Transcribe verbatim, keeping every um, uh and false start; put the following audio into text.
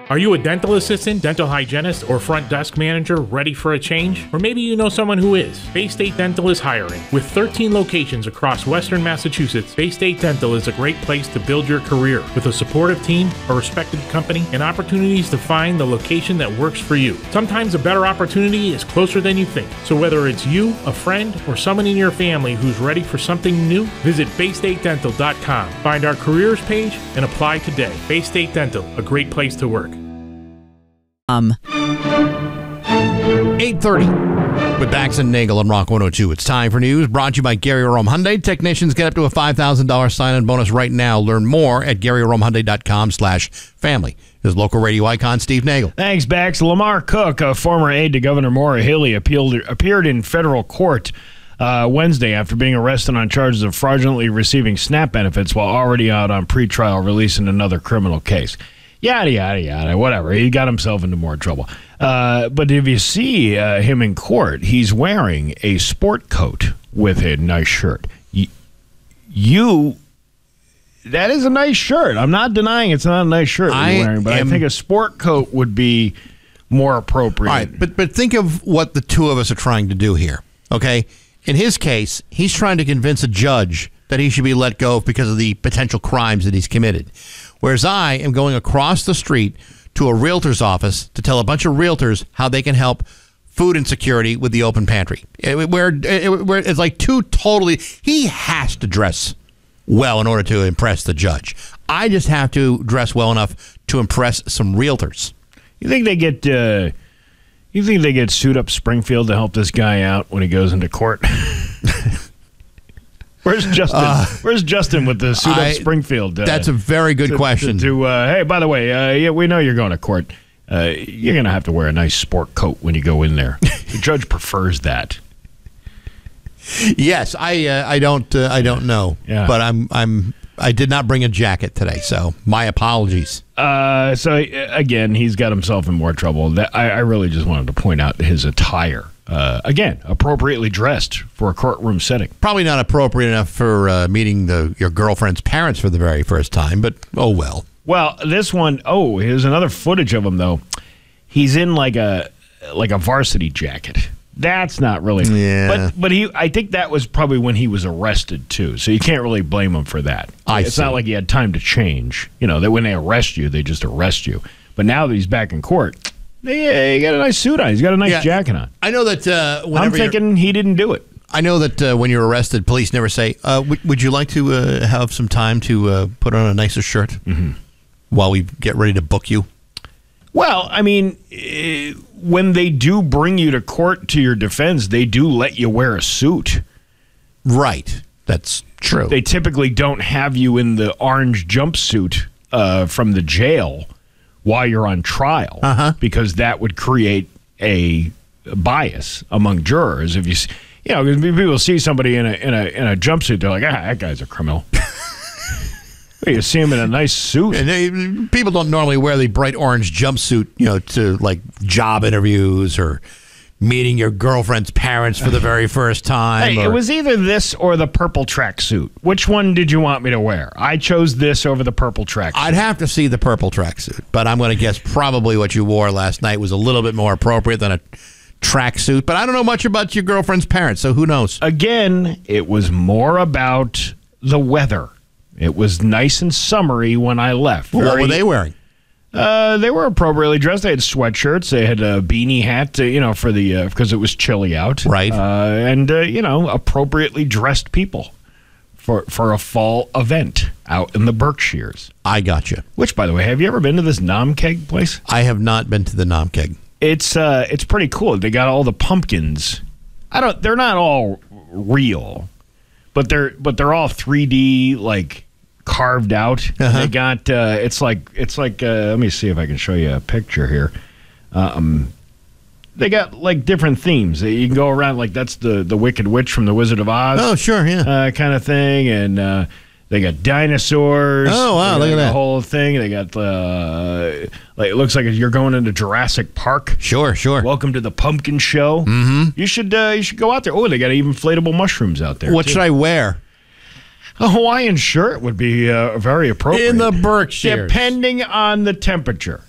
Are you a dental assistant, dental hygienist, or front desk manager ready for a change? Or maybe you know someone who is. Bay State Dental is hiring. With thirteen locations across western Massachusetts, Bay State Dental is a great place to build your career. With a supportive team, a respected company, and opportunities to find the location that works for you. Sometimes a better opportunity is closer than you think. So whether it's you, a friend, or someone in your family who's ready for something new, visit bay state dental dot com. Find our careers page and apply today. Bay State Dental, a great place to work. Um, eight thirty with Bax and Nagel on Rock one oh two. It's time for news brought to you by Gary Rome Hyundai. Technicians get up to a five thousand dollars sign-on bonus right now. Learn more at gary rome hyundai dot com slash family. His local radio icon, Steve Nagel. Thanks, Bax. Lamar Cook, a former aide to Governor Maura Healey, appealed, appeared in federal court uh, Wednesday after being arrested on charges of fraudulently receiving SNAP benefits while already out on pretrial release in another criminal case. Yada, yada, yada, whatever. He got himself into more trouble. Uh, but if you see uh, him in court, he's wearing a sport coat with a nice shirt. You, you, that is a nice shirt. I'm not denying it's not a nice shirt I you're wearing, but am, I think a sport coat would be more appropriate. All right, but, but think of what the two of us are trying to do here, okay? In his case, he's trying to convince a judge that he should be let go because of the potential crimes that he's committed. Whereas I am going across the street to a realtor's office to tell a bunch of realtors how they can help food insecurity with the open pantry. It, where, it, where it's like two totally... He has to dress well in order to impress the judge. I just have to dress well enough to impress some realtors. You think they get... Uh, you think they get Suit Up Springfield to help this guy out when he goes into court? Where's Justin? Uh, Where's Justin with the Suit I, Up Springfield? Uh, that's a very good to, question. To, to uh, hey, by the way, uh, yeah, we know you're going to court. Uh, you're going to have to wear a nice sport coat when you go in there. The judge prefers that. Yes, I uh, I don't uh, I don't know, yeah. but I'm I'm I did not bring a jacket today, so my apologies. Uh, so again, he's got himself in more trouble. That I, I really just wanted to point out his attire. Uh, again, appropriately dressed for a courtroom setting. Probably not appropriate enough for uh, meeting the your girlfriend's parents for the very first time, but oh well. Well, this one, oh, here's another footage of him though. He's in like a like a varsity jacket. That's not really. Yeah. But but he, I think that was probably when he was arrested too. So you can't really blame him for that. I it's see. not like he had time to change. You know that when they arrest you, they just arrest you. But now that he's back in court. Yeah, he got a nice suit on. He's got a nice yeah, jacket on. I know that. Uh, I'm thinking he didn't do it. I know that uh, when you're arrested, police never say, uh, w- "Would you like to uh, have some time to uh, put on a nicer shirt mm-hmm. while we get ready to book you?" Well, I mean, uh, when they do bring you to court to your defense, they do let you wear a suit. Right. That's true. They typically don't have you in the orange jumpsuit uh, from the jail while you're on trial, uh-huh. because that would create a bias among jurors. If you, you know, because people see somebody in a in a in a jumpsuit, they're like, ah, that guy's a criminal. You see him in a nice suit, and they, people don't normally wear the bright orange jumpsuit, you know, to like job interviews or meeting your girlfriend's parents for the very first time. Hey, or, it was either this or the purple tracksuit. Which one did you want me to wear? I chose this over the purple tracksuit. I'd have to see the purple tracksuit, but I'm going to guess probably what you wore last night was a little bit more appropriate than a tracksuit. But I don't know much about your girlfriend's parents, so who knows? Again, it was more about the weather. It was nice and summery when I left. Well, Very, what were they wearing? Uh, they were appropriately dressed. They had sweatshirts. They had a beanie hat, uh, you know, for the because uh, it was chilly out, right? Uh, and uh, you know, appropriately dressed people for for a fall event out in the Berkshires. I got you. Which, by the way, have you ever been to this Nom Keg place? I have not been to the Nom Keg. It's uh, it's pretty cool. They got all the pumpkins. I don't. They're not all real, but they're but they're all three D like. Carved out. Uh-huh. They got uh, it's like it's like uh, let me see if I can show you a picture here. Um, they got like different themes. You can go around like that's the the Wicked Witch from the Wizard of Oz. Oh sure, yeah, uh, kind of thing. And uh, they got dinosaurs. Oh wow, look at the that whole thing. They got uh, like it looks like you're going into Jurassic Park. Sure, sure. Welcome to the Pumpkin Show. Mm-hmm. You should uh, you should go out there. Oh, they got even inflatable mushrooms out there. What too. should I wear? A Hawaiian shirt would be uh, very appropriate. In the Berkshires. Depending on the temperature.